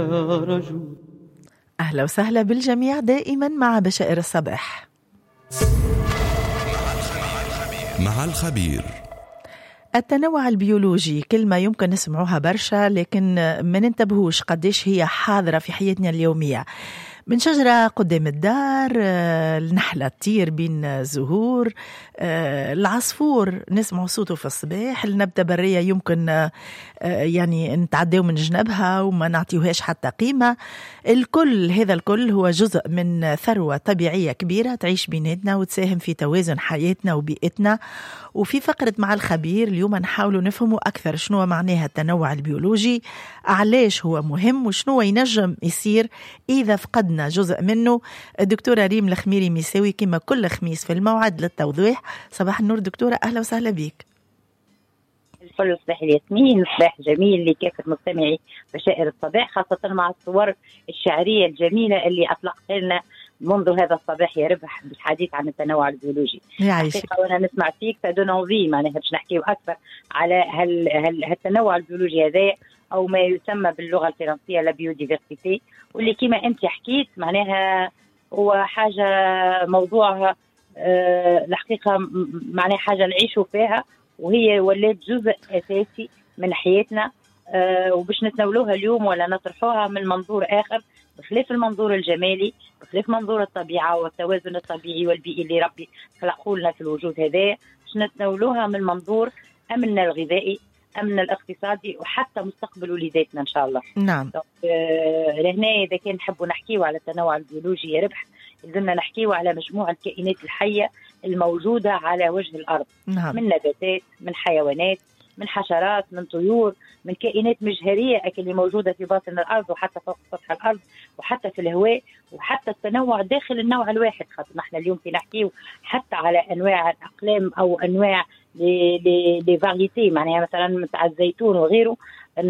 رجل. أهلا وسهلا بالجميع دائما مع بشائر الصباح مع الخبير. التنوع البيولوجي كلمة يمكن نسمعوها برشا، لكن ما ننتبهوش قديش هي حاضرة في حياتنا اليومية. من شجرة قدام الدار، النحلة تطير بين الزهور، العصفور نسمع صوته في الصباح، النبتة برية يمكن يعني نتعداو من جنبها وما نعطيوهاش حتى قيمة. هذا الكل هو جزء من ثروة طبيعية كبيرة تعيش بيناتنا وتساهم في توازن حياتنا وبيئتنا. وفي فقرة مع الخبير اليوم نحاولوا نفهموا أكثر شنو معناها التنوع البيولوجي، علاش هو مهم وشنو ينجم يصير إذا فقدنا جزء منه. الدكتورة ريم الخميري ميساوي كما كل خميس في الموعد للتوضيح. صباح النور دكتورة، أهلا وسهلا بك. الفل صباح الياسمين، صباح جميل لكافة مستمعي بشائر الصباح، خاصة مع الصور الشعرية الجميلة اللي أطلقت لنا منذ هذا الصباح يا ربح بالحديث عن التنوع البيولوجي. حقيقة وانا نسمع فيك تدون انفي معناها باش نحكيو اكثر على التنوع البيولوجي هذا او ما يسمى باللغة الفرنسية لا بيوديفرسيتي، واللي كما انت حكيت معناها هو حاجة موضوع الحقيقة معناها حاجة نعيشوا فيها، وهي ولات جزء اساسي من حياتنا، وباش نتناولوها اليوم ولا نطرحوها من منظور اخر بخلاف المنظور الجمالي، بخلاف منظور الطبيعة والتوازن الطبيعي والبيئي اللي ربي خلقه لنا في الوجود هذا، باش نتناولوها من منظور أمننا الغذائي، أمننا الاقتصادي، وحتى مستقبل وليداتنا إن شاء الله. نعم. لهنا إذا كان نحبوا نحكيوا على التنوع البيولوجي يا ربح، لازمنا نحكيوا على مجموعة الكائنات الحية الموجودة على وجه الأرض. نعم. من نباتات، من حيوانات، من حشرات، من طيور، من كائنات مجهرية اللي موجودة في باطن الأرض وحتى فوق سطح الأرض وحتى في الهواء، وحتى التنوع داخل النوع الواحد، خاطر نحن اليوم في نحكيو حتى على أنواع الأقلام أو أنواع لفاريتي معناها مثلا متاع الزيتون وغيره.